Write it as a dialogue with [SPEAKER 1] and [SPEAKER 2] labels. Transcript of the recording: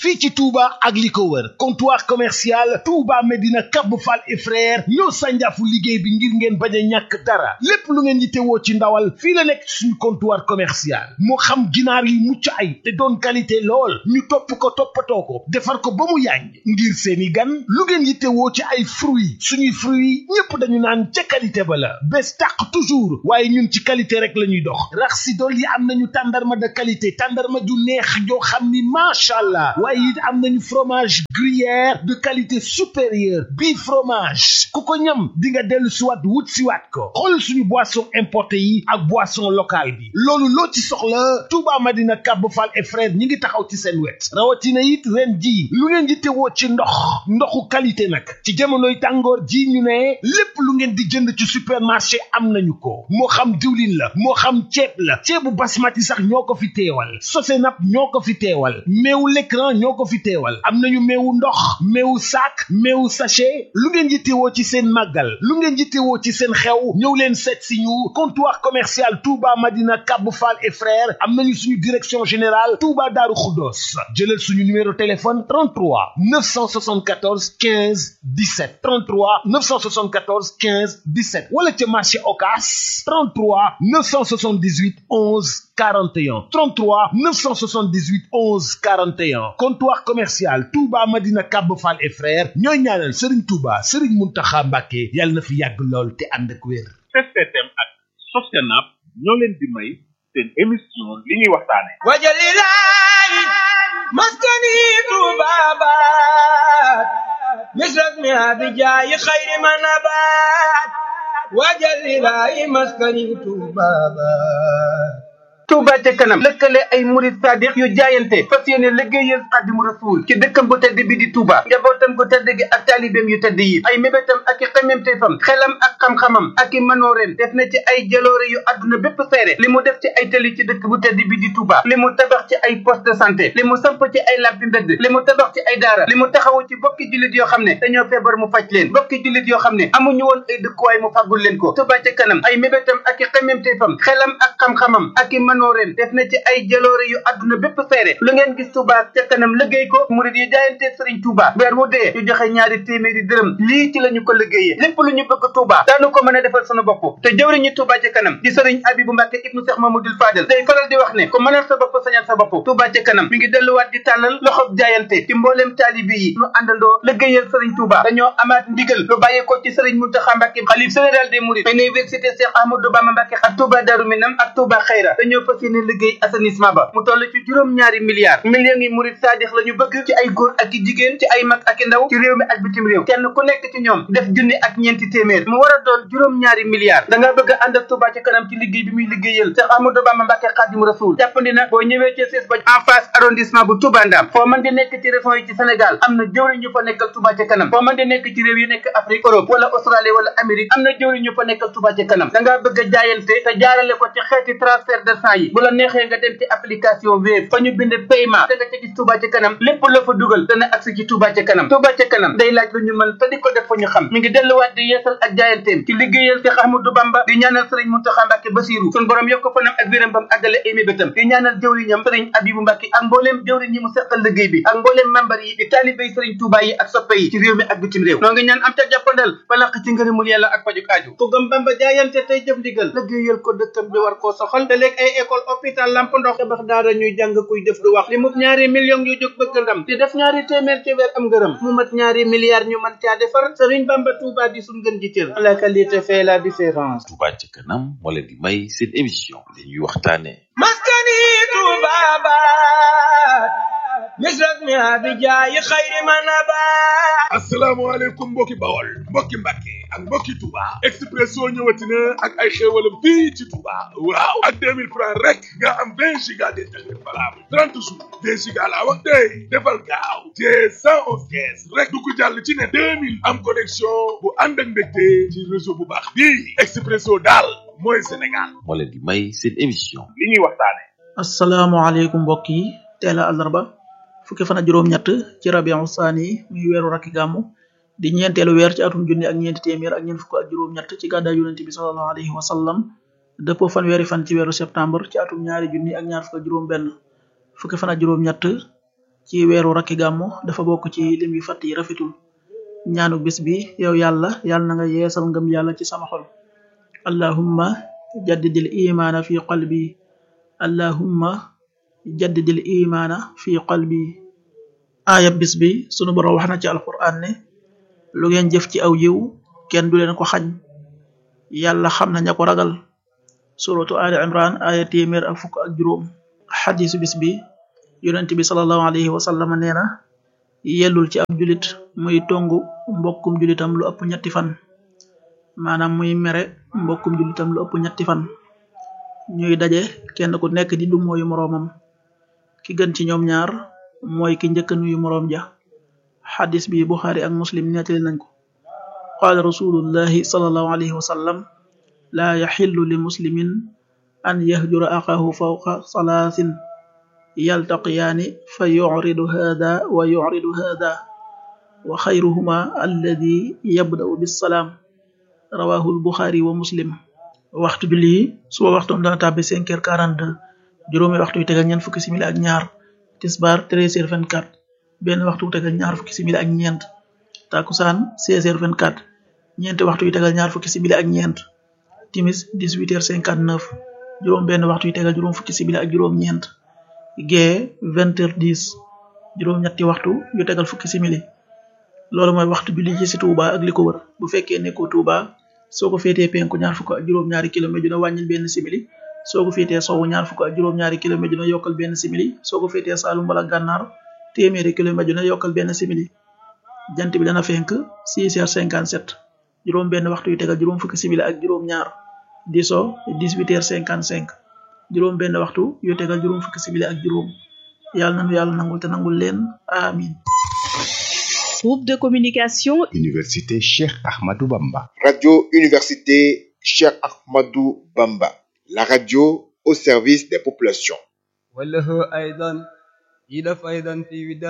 [SPEAKER 1] fii ci Touba ak li ko wër comptoir commercial Touba Medina Cap Fall et frères ñoo sànjaafu liggéey bi ngir ngeen bañ a ñàkk dara lépp lu ngeen yittewoo ci ndawal fii la nekk suñu comptoir commercial moo xam ginaar yi mucc ay te doon qualité lool ñu toppatoo ko defar ko ba mu yàññ ngir seeni gan lu ngeen yittewoo ci ay fruits suñuy fruits ñépp dañu naan ca qualité ba la bés tàq toujours waaye ñun ci qualité rek la ñuy dox rax si dool yi am nañu tàndarma de qualité tàndarma ju neex joo xam ni macha allah waaye it am nañu fromage gruyère de qualité supérieure bii fromage ku ko ñam di nga dellu siwaat wut siwaat ko xool suñu boisson importé yi ak boisson locale bi loolu loo ci soxla Touba Madina Cap Fall et frères ñi ngi taxaw ci seen wet rawatina it ren ji lu ngeen di tewoo ci ndoxu qualité nag ci jamonoy tàngoor ji ñu ne lépp lu ngeen di jënd ci supermarché am nañu ko moo xam diwlin la moo xam ceeb la ceebu basmati sax ñoo ko fi teewal Sosenap ñoo ko fi teewal meewu l'écran ñoo ko fi teewal am nañu meewu ndox meewu sac meewu sachet lu ngeen yittewoo ci seen màggal lu ngeen yittewoo ci seen xew ñëw leen seet si ñu comptoir commercial Touba Madina Cap Fall et frères am nañu suñu direction générale Touba Darou Khoudoss jëlal suñu numéro téléphone 33 974 15 17 33 974 15 17 wala ca marché Ocass 33 978 11 41 33 978 11 41 comptoir commercial Touba Madina Cap Fall et frères ñooy ñaanal Serigne Touba Serigne Mountakha Mbacké yàlla na fi yàgg lool te ànd ak wér.
[SPEAKER 2] STM ak Sosenap ñoo leen di may seen émission li ñuy waxtaane
[SPEAKER 3] wajalilaay maskani tubabat misras mi abijaayi xayri manabat wajalilaay maskani tubabat Touba ca kanam lëkkale ay murid sadiq yu jaayante fas yéene liggéeyal Xaadimu Rasuul ci dëkkam bu tedd bi di Touba njabootam gu tedd gi ak taalibeem yu tedd yi ay mébétam ak i xememteefam xelam ak xam-xamam ak i manooreem def na ci ay jaloore yu àdduna bépp seere li mu def ci ay tali ci dëkk bu tedd bi di Touba li mu tabax ci ay poste de santé li mu samp ci ay lampi mbedd li mu tabax ci ay daara li mu taxawu ci bokki jullit yoo xam ne dañoo feebar mu faj leen bokki jullit yoo xam ne amuñu woon ay dëkkuwaay mu fàggul leen ko Touba ca kanam ay mébétam ak i xememteefam xelam ak xam-xamam ak i manooreem def na ci ay jaloore yu àdduna bépp seere lu ngeen gis Touba ca kanam liggéey ko murid yi jaayante Serigne Touba weer wu dee ñu joxe ñaari téeméeri dërëm lii ci la ñu ko liggéeyee lépp lu ñu bëgg Touba daanu ko mën a defal sunu bopp te jëwriñu Touba ca kanam di Serigne Abibou Mbacké ibnu Cheikh Mamadou Fadel day faral di wax ne ko mënal sa bopp sañal sa bopp Touba ca kanam mi ngi delluwaat di tàllal loxob jaayante ci mbooleem taalibi yi ñu àndandoo liggéeyal Serigne Touba dañoo amaat ndigal lu bàyyeekoo ci Serigne Mountakha Mbacké xalif général des mourides université Cheikh Ahmadou Bamba Mbacké ak Touba Darou Minam ak Touba Khayra dañoo fas yéene liggéey assainissement ba mu toll ci juróom-ñaari milliards yi murid saadix la ñu bëgg ci ay góor ak i jigéen ci ay mag ak i ndaw ci réew mi ak bitim réew kenn ku nekk ci ñoom def junni ak ñeenti téeméer mu war a doon juróom-ñaari milliards da nga bëgg a ànd ak Touba ci kanam ci liggéey bi muy liggéeyal Cheikh Ahmadou Bamba Mbacké Khadimu Rasoul jàppandi na boo ñëwee ci CES ba en face arrondissement bu Touba Ndam foo mën di nekk ci région yi ci Sénégal am na jëwriñ ñu fa nekkal Touba ci kanam foo mën di nekk ci réew yi nekk Afrique Europe wala Australie wala Amérique am na jëwriñ ñu fa nekkal Touba ci kanam da ngaa bëgg a jaayante te jaarale ko ci xeeti transfert de sang yi bu la neexee nga dem ci application Wave fa ñu bind paiement da nga ca gis Touba ca kanam lépp la fa dugal dana agsi ci Touba ca kanam Touba ca kanam day laaj lu ñu mën te di ko def fa ñu xam mi ngi delluwaat di yeesal ak jaayanteem ci liggéeyal Cheikh Ahmadou Bamba di ñaanal Serigne Mountakha Mbacké Bassirou sun borom yokk fanam ak wéram bam àggale ay mébétam di ñaanal jëwriñam Serigne Abibou Mbacké ak mbooleem jëwriñ yi mu seqal liggéey bi ak mbooleem membar yi di taalibé Serigne Touba yi ak soppe yi ci réew mi ak bitim réew noo ngi ñaan am ca jàppandal ba laq ci ngërëmul yàlla ak pajuk aaju ku gëm Bamba jaayante tey jëf ndigal liggéeyal ko dëkkam bi war koo soxal te léeg ay école hôpital lamp ndox tabax daara ñuy jàng kuy def du wax li mu ñaari millions yu jóg bëgg ndam di def ñaari téeméer ci weer am ngërëm mu mat ñaari milliards ñu mën caa defar Serigne Bamba Touba di suñ gën ji cër la qualité fait la différence
[SPEAKER 4] Touba ca kanam moo leen di may seen émission li ñuy waxtaane
[SPEAKER 3] maskani tubabat misras mi abijaayi xayri manabat
[SPEAKER 5] asalaamaaleykum mbokki Bawol mbokki Mbàkke ak mbokki Touba Expresso ñëwati na ak ay xéewalam fii ci Touba waaw ak 2000 francs rek nga am 20 giga d'internet valable 30 jours 2 giga laa wax tey defal gaaw te 111 kees rek du ko jàll ci ne 2000 am connexion bu ànd ak mbégte ci réseau bu baax bii Expresso daal mooy Sénégal
[SPEAKER 4] moo leen di may seen émission
[SPEAKER 2] li ñuy waxtaane
[SPEAKER 6] asalaamaaleykum mbokk yi teel a àllarba fukki fan ak juróom-ñett ci rabiu saani muy weeru rakki gàmmu di ñeenteelu weer ci atum junni ak ñeenti téeméer ak ñeent fukk ak juróom-ñett ci gàddaay yonent bi sallallahu alayhi wa sallam dëppoo fanweeri fan ci weeru septembre ci atum ñaari junni ak ñaar fukk ak juróom benn fukki fan ak juróom-ñett ci weeru rakki gàmmu dafa bokk ci lim yu fàtt yi rafetul ñaanu bis bi yow yàlla yàlla na nga yeesal ngëm yàlla ci sama xol allahumma jaddidil imaana fi qalbi allahumma jaddidil imaana fi qalbi aaya bis bi sunu borom wax na ci alquran ne lu ngeen jëf ci aw yiw kenn du leen ko xañ yàlla xam na ña ko ragal suratu ali imran aaya téeméer ak fukk ak juróom xadisu bis bi yonent bi sallallahu alayhi wa sallam nee na yellul ci ab julit muy tongu mbokkum julitam lu ëpp ñetti fan maanaam muy mere mbokkum julitam lu ëpp ñetti fan ñuy daje kenn ku nekk di du mooyu moroomam ki gën ci ñoom ñaar mooy ki njëkk nuyu moroom ja xadis bi buxaari ak muslim nettali nañ ko qaala rasulullahi sallallahu alayhi wa sallam laa yaxillu li muslimin an yahjura axahu fawqa salaasin yaltaqiyaani fa yuridu hada wa yuridu hada wa xayruhuma alladi yabda'u bissalaam rawahu lbuxaari wa muslim waxtu julli yi suba waxtoom dana tàbbi 5h42 juróomi waxtu yu tegal ñeent fukki simili ak ñaar tisbaar 13h24 benn waxtu yu tegal ñaar fukki simili ak ñeent takusaan 16h24 ñeenti waxtu yu tegal ñaar fukki simili ak ñeent timis 18h59 juróom benn waxtu yu tegal juróom fukki simili ak juróom ñeent gee 20h10 juróom ñetti waxtu yu tegal fukki simili loolu mooy waxtu julli ci Touba ak li ko wër bu fekkee nekkoo Touba soo ko féetee penku ñaar fukk ak juróom-ñaari kilomètre dina wàññil benn simili soo ko féetee sowwu ñaar fukk ak juróom-ñaari kilomètre dina yokkal benn simili soo ko féetee Saalum wala Gànnaar téeméeri kilomètre dina yokkal benn simili jant bi dana fenk 6h57 juróom benn waxtu yu tegal juróom fukki simili ak juróom ñaar di so 18h55 juróom benn waxtu yu tegal juróom fukki simili ak juróom yàlla nanu yàlla nangul te nangul leen amin
[SPEAKER 7] Groupe de communication
[SPEAKER 8] Université Cheikh Ahmadou Bamba.
[SPEAKER 9] Radio Université Cheikh Ahmadou Bamba. La radio au service des populations.
[SPEAKER 10] وله أيضا إلى أيضا في